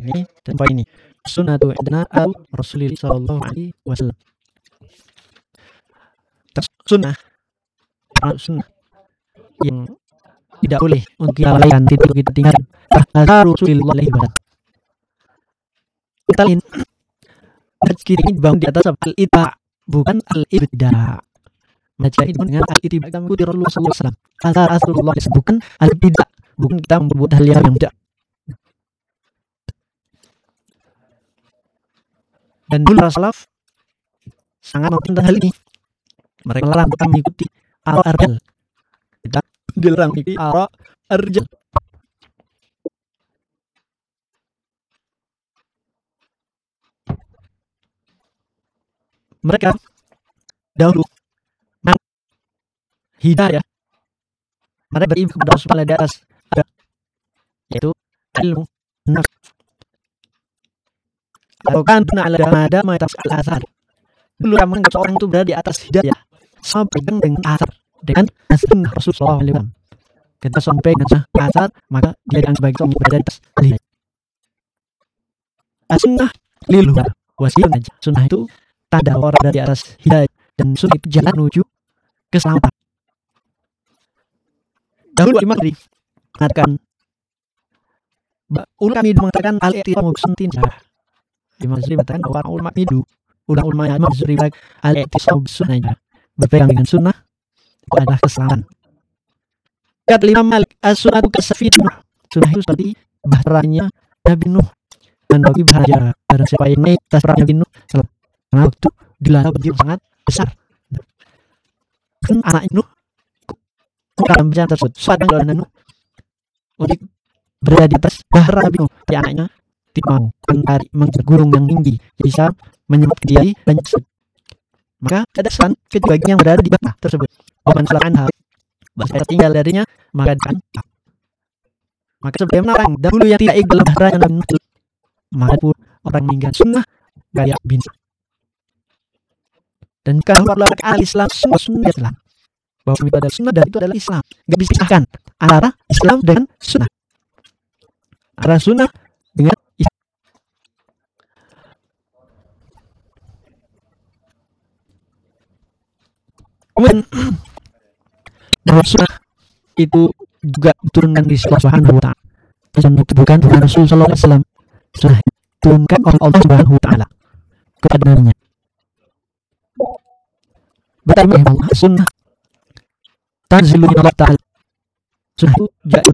ini dan poin ini. Sunnatu indana au Rasulullah sallallahu alaihi wasallam. Sunnah yang tidak boleh untuk kita lalaikan, tidak kita tinggalkan. Rasulullah sallallahu alaihi wasallam. Kita lain kita ini dibangun di atas al-itba, bukan al-ibda. Baca itu dengan al-itba kita mengikuti Rasulullah sallallahu alaihi wasallam. Kata Rasulullah bukan al-bid'ah, bukan kita membuat hal yang tidak. Dan dulu para salaf sangat menentang hal ini. Mereka melarang kita mengikuti al-arjal. Kita dilarang mengikuti al-arjal. Mereka dahulu hidayah. Mereka beriman kepada Rasulullah di atas ada, yaitu ilmu nafs. Bukan ada al-athar. Dulu yang menganggap seorang itu berada di atas hidayah sampai dengan athar, dengan sunnah Rasulullah SAW. Kita sampai dengan athar, maka dia dianggap sebagai seorang yang berada di atas hidayah. Sunnah lillah wasilah. Sunnah itu tanda orang berada di atas hidayah, dan sunnah itu jalan menuju keselamatan. Dahulu Imam Ghazali mengatakan, ulama itu mengatakan al-i'tiqad sunnatin. Imam Ghazali mengatakan bahwa ulama itu, ulama Imam Ghazali al-i'tiqad sunnah, berpegang dengan sunnah itu adalah keselamatan. Kata Imam Malik, as-sunnatu kasafina. Sunnah itu seperti bahtera Nabi Nuh, dan bagi bahaya barang siapa yang naik atas perahu Nabi Nuh, karena waktu dilanda banjir sangat besar. Kan anak Nuh dalam bencana tersebut, suatu yang Nuh untuk berada di atas bahtera Nabi Nuh, di anaknya tidak mau mencari gunung yang tinggi, bisa menyebut ke dia dan nyesut. Maka ada setan kedua yang berada di bawah tersebut. Waman selakan hal bahasa tinggal darinya, maka kan. Maka sebagaimana orang dahulu yang tidak ikut dalam bahtera Nabi Nuh, maka pun orang meninggal sunnah gaya binsa. Dan kalau Allah al-Islam sunnah Islam, bahwa itu adalah sunnah dan itu adalah Islam, nggak bisa disahkan antara Islam dengan sunnah, antara sunnah dengan Islam. Kemudian bahwa sunnah itu juga diturunkan di Allah Subhanahu wa Ta'ala. Sunnah itu bukan Rasul sallallahu alaihi wasallam. Sunnah diturunkan oleh Allah Subhanahu wa Ta'ala kepada nabinya. Bertanya Allah sunnah tanzilu min Allah Ta'ala. Sunnah itu jatuh